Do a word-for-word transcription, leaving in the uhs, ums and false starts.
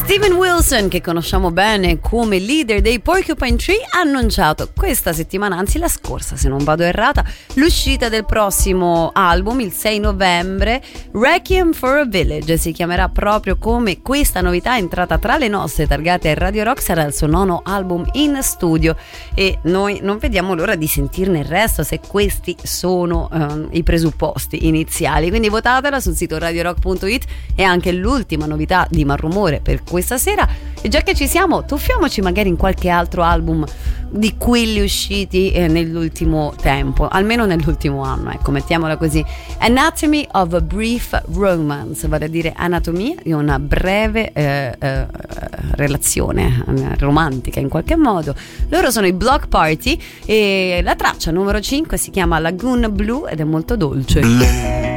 Steven Wilson, che conosciamo bene come leader dei Porcupine Tree, ha annunciato questa settimana, anzi la scorsa se non vado errata, l'uscita del prossimo album il sei novembre. Requiem for a Village si chiamerà proprio come questa novità entrata tra le nostre, targate a Radio Rock. Sarà il suo nono album in studio e noi non vediamo l'ora di sentirne il resto, se questi sono um, i presupposti iniziali. Quindi votatela sul sito radio rock punto it. E anche l'ultima novità di Malrumore per questa sera. E già che ci siamo, tuffiamoci magari in qualche altro album di quelli usciti eh, nell'ultimo tempo, almeno nell'ultimo anno, ecco, mettiamola così. Anatomy of a Brief Romance, vale a dire anatomia di una breve eh, eh, relazione eh, romantica in qualche modo. Loro sono i Block Party e la traccia numero cinque si chiama Lagoon Blue ed è molto dolce. Bleh.